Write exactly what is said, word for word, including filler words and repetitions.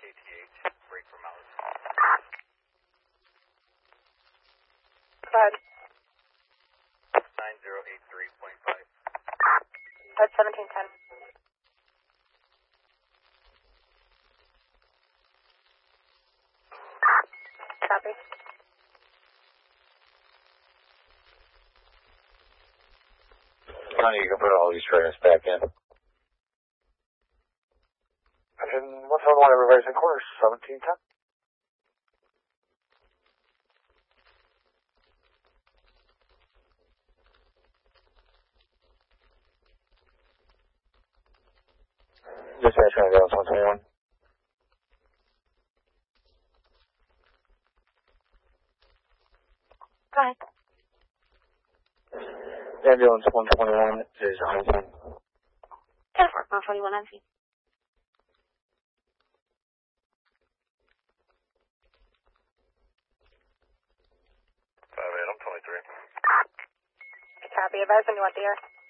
K T H, break for Malice. Go ahead. nine zero eight three point five. That's seventeen ten. Copy. Honey, you can put all these trainers back in. And what's on one everybody's in course? seventeen ten. Dispatch going to go one twenty-one. Go ahead. Ambulance one twenty-one is on scene. ten four, one twenty-one on scene. five eight, I'm twenty-three. Copy. Advise when you want the air.